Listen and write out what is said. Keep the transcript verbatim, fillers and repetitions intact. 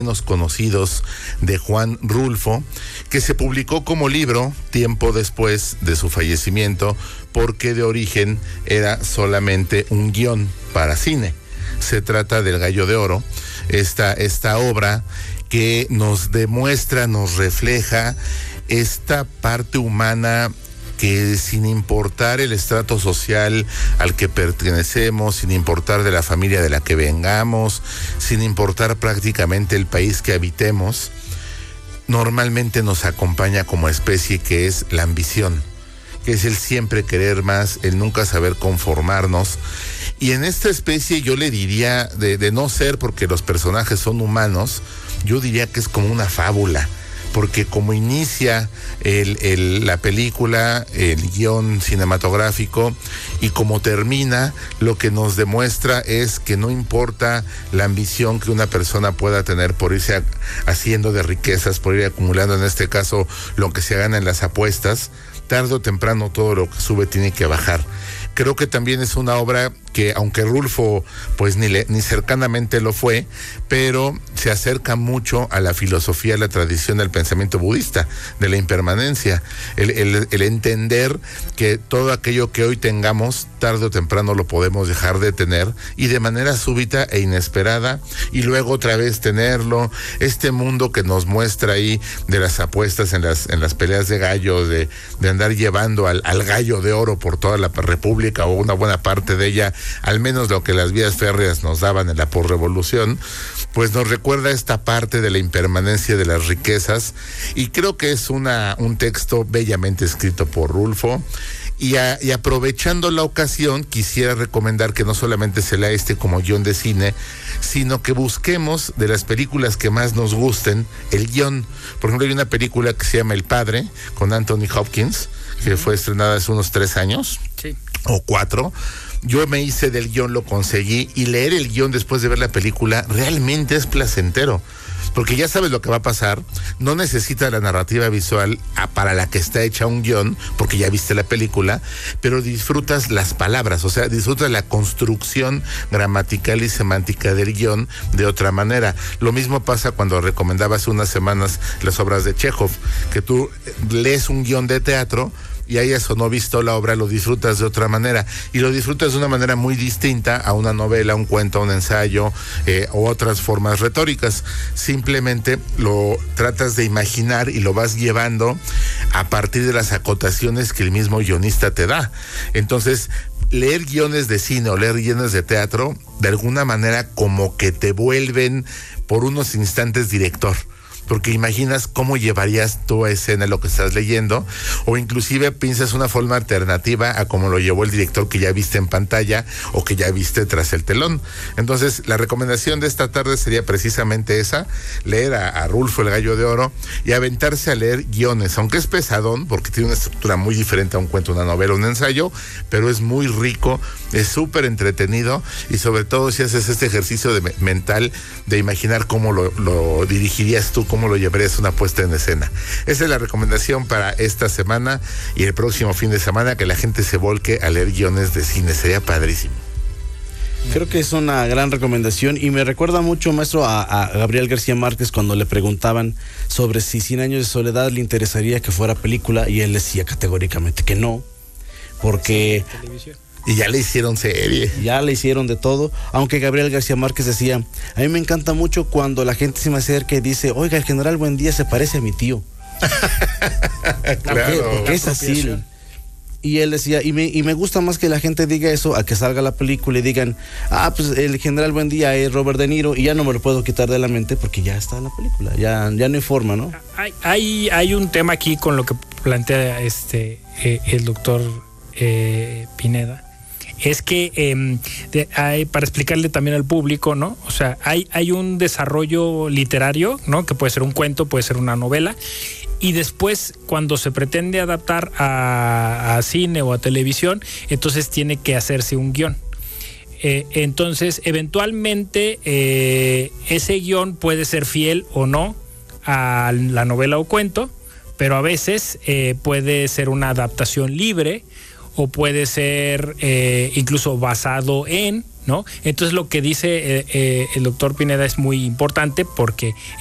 menos conocidos de Juan Rulfo, que se publicó como libro tiempo después de su fallecimiento, porque de origen era solamente un guión para cine. Se trata del Gallo de Oro, esta, esta obra que nos demuestra, nos refleja esta parte humana que, sin importar el estrato social al que pertenecemos, sin importar de la familia de la que vengamos, sin importar prácticamente el país que habitemos, normalmente nos acompaña como especie, que es la ambición, que es el siempre querer más, el nunca saber conformarnos. Y en esta especie yo le diría, de, de no ser porque los personajes son humanos, yo diría que es como una fábula, porque como inicia el, el, la película, el guión cinematográfico, y como termina, lo que nos demuestra es que no importa la ambición que una persona pueda tener por irse a, haciendo de riquezas, por ir acumulando, en este caso, lo que se gana en las apuestas, tarde o temprano todo lo que sube tiene que bajar. Creo que también es una obra que, aunque Rulfo pues ni, le, ni cercanamente lo fue, pero se acerca mucho a la filosofía, a la tradición del pensamiento budista, de la impermanencia, el, el, el entender que todo aquello que hoy tengamos, tarde o temprano lo podemos dejar de tener, y de manera súbita e inesperada, y luego otra vez tenerlo. Este mundo que nos muestra ahí de las apuestas en las, en las peleas de gallo, de, de andar llevando al, al gallo de oro por toda la república, o una buena parte de ella, al menos lo que las vías férreas nos daban en la posrevolución, pues nos recuerda esta parte de la impermanencia de las riquezas, y creo que es una, un texto bellamente escrito por Rulfo. Y, a, y aprovechando la ocasión, quisiera recomendar que no solamente se lea este como guión de cine, sino que busquemos de las películas que más nos gusten el guión. Por ejemplo, hay una película que se llama El Padre, con Anthony Hopkins, que fue estrenada hace unos tres años, sí, o cuatro. Yo me hice del guión, lo conseguí, y leer el guión después de ver la película realmente es placentero, porque ya sabes lo que va a pasar, no necesita la narrativa visual para la que está hecha un guión, porque ya viste la película, pero disfrutas las palabras, o sea, disfrutas la construcción gramatical y semántica del guión de otra manera. Lo mismo pasa cuando recomendaba hace unas semanas las obras de Chekhov, que tú lees un guión de teatro, y hayas o no visto la obra, lo disfrutas de otra manera, y lo disfrutas de una manera muy distinta a una novela, un cuento, un ensayo, eh, o otras formas retóricas. Simplemente lo tratas de imaginar y lo vas llevando a partir de las acotaciones que el mismo guionista te da. Entonces, leer guiones de cine o leer guiones de teatro, de alguna manera como que te vuelven por unos instantes director, porque imaginas cómo llevarías tú a escena lo que estás leyendo, o inclusive piensas una forma alternativa a cómo lo llevó el director que ya viste en pantalla o que ya viste tras el telón. Entonces, la recomendación de esta tarde sería precisamente esa: leer a, a Rulfo, el Gallo de Oro, y aventarse a leer guiones, aunque es pesadón, porque tiene una estructura muy diferente a un cuento, una novela, un ensayo, pero es muy rico, es súper entretenido, y sobre todo si haces este ejercicio de, mental de imaginar cómo lo, lo dirigirías tú, cómo lo llevarías una puesta en escena. Esa es la recomendación para esta semana, y el próximo fin de semana que la gente se volque a leer guiones de cine, sería padrísimo. Creo que es una gran recomendación, y me recuerda mucho, maestro, a, a Gabriel García Márquez, cuando le preguntaban sobre si Cien años de soledad le interesaría que fuera película, y él decía categóricamente que no, porque... Sí, y ya le hicieron serie. Ya le hicieron de todo, aunque Gabriel García Márquez decía: a mí me encanta mucho cuando la gente se me acerca y dice: oiga, el general Buendía se parece a mi tío. Claro. Porque es así. Y él decía, y me, y me gusta más que la gente diga eso a que salga la película y digan: ah, pues el general Buendía es Robert De Niro, y ya no me lo puedo quitar de la mente porque ya está en la película, ya, ya no hay forma, ¿no? Hay, hay, hay un tema aquí con lo que plantea este eh, el doctor eh, Pineda. Es que eh, de, hay, para explicarle también al público, ¿no? O sea, hay, hay un desarrollo literario, ¿no? Que puede ser un cuento, puede ser una novela, y después, cuando se pretende adaptar a, a cine o a televisión, entonces tiene que hacerse un guión. Eh, entonces, eventualmente, eh, ese guión puede ser fiel o no a la novela o cuento, pero a veces eh, puede ser una adaptación libre, o puede ser eh, incluso basado en, ¿no? Entonces lo que dice eh, eh, el doctor Pineda es muy importante porque